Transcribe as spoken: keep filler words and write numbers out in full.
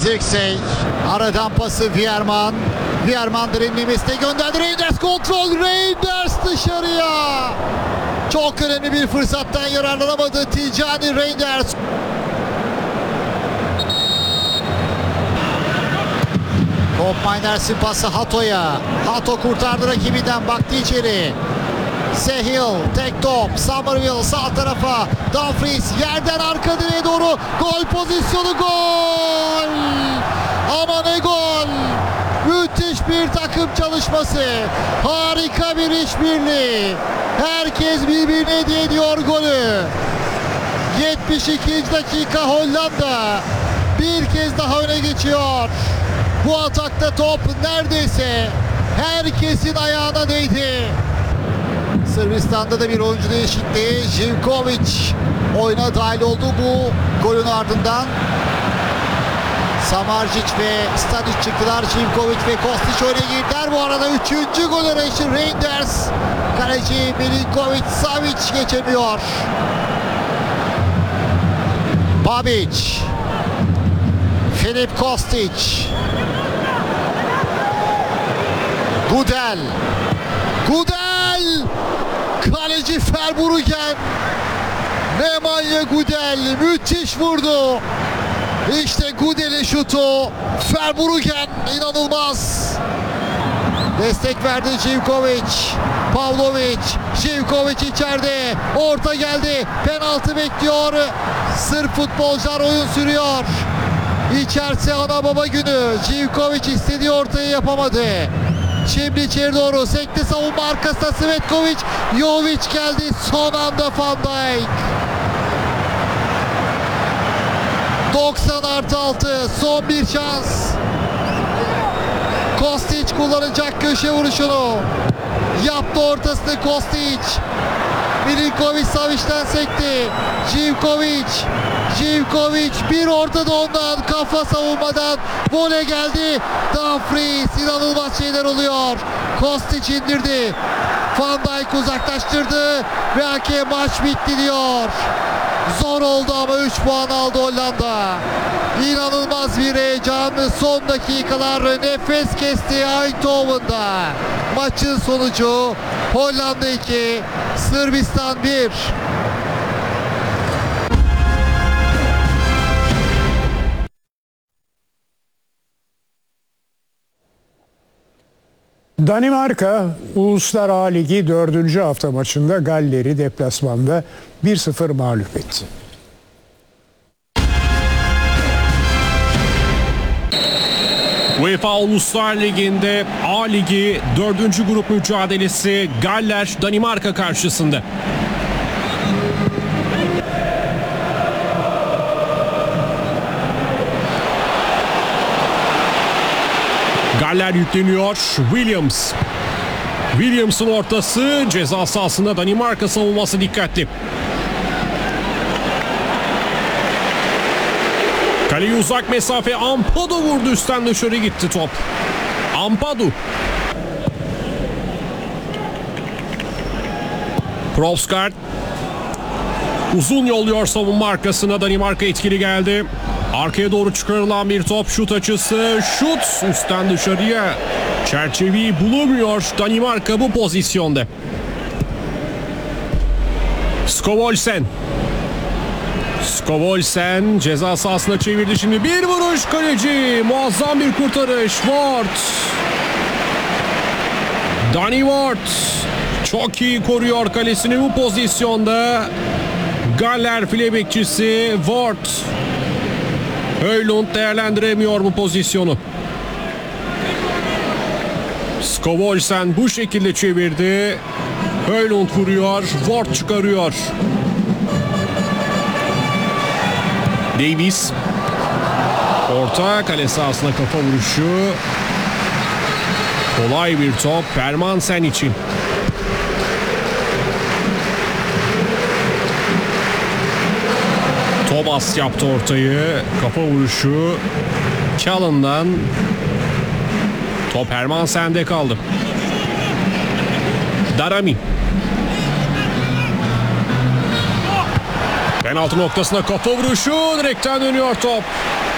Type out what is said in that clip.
Zirkzee. Aradan pası Vierman. Vierman derinlemesine gönderdi. Reinders kontrol. Reinders dışarıya. Çok önemli bir fırsattan yararlanamadı Tijani Reinders. Top Mainers'in pası Hato'ya. Hato kurtardı rakibinden, baktı içeri. Sehil tek top. Somerville sağ tarafa. Dumfries yerden arka direğe doğru. Gol pozisyonu, gol. Ama ne gol. Müthiş bir takım çalışması. Harika bir işbirliği. Herkes birbirine hediye ediyor golü. yetmiş ikinci dakika Hollanda bir kez daha öne geçiyor. Bu atakta top neredeyse herkesin ayağına değdi. Sırbistan'da da bir oyuncu değişikliği. Živković oyuna dahil oldu bu golün ardından. Samardzic ve Stanic çıktılar. Živković ve Kostić öne girdiler. Bu arada üçüncü gol arayışı Reinders. Kaleci Milinković-Savić geçemiyor. Babic. Filip Kostić. Gudel. Gudel. Kaleci Verbruggen. Nemanja Gudel müthiş vurdu. İşte Gudel'in şutu. Verbruggen inanılmaz. Destek verdi Živković. Pavlović. Živković içeride. Orta geldi. Penaltı bekliyor. Sırp futbolcular oyun sürüyor. İçerisi ana baba günü. Živković istediği ortayı yapamadı. Şimdi içeri doğru sekti savunma arkasında Svetković. Jović geldi son anda. Van Dijk. doksan artı altı son bir şans. Kostić kullanacak köşe vuruşunu. Yaptı ortasını Kostić. Milinković-Savic'den sekti. Živković. Živković bir ortada ondan, kafa savunmadan voley geldi. Dumfries, inanılmaz şeyler oluyor. Kostić indirdi. Van Dijk uzaklaştırdı ve hakem maç bitti diyor. Zor oldu ama üç puan aldı Hollanda. İnanılmaz bir heyecan. Son dakikalar nefes kesti Eindhoven'da. Maçın sonucu Hollanda iki, Sırbistan bir. Danimarka Uluslar A Ligi dördüncü hafta maçında Galler'i deplasmanda bir sıfır mağlup etti. UEFA Uluslar Ligi'nde A Ligi dördüncü grup mücadelesi Galler Danimarka karşısında. Galler yükleniyor. Williams. Williams'ın ortası, ceza sahasında Danimarka savunması dikkatli. Kaleye uzak mesafe, Ampadu vurdu, üstten dışarı gitti top. Ampadu. Provskart. Uzun yolluyor savunma arkasına, Danimarka etkili geldi. Arkaya doğru çıkarılan bir top, şut açısı, şut üstten dışarıya. Çerçeveyi bulamıyor Danimarka bu pozisyonda. Skovolsen. Skovolsen ceza sahasına çevirdi şimdi. Bir vuruş kaleci. Muazzam bir kurtarış. Ward. Danny Ward. Çok iyi koruyor kalesini bu pozisyonda. Galler file bekçisi Ward. Højlund değerlendiremiyor bu pozisyonu. Skovolsen bu şekilde çevirdi. Højlund vuruyor. Ward çıkarıyor. Davies. Orta, kale sahasına kafa vuruşu. Kolay bir top Hermansen için. Thomas yaptı ortayı. Kafa vuruşu Callan'dan. Top Hermansen'de kaldı. Darami. Penaltı noktasına kafa vuruşu. Direkten dönüyor top.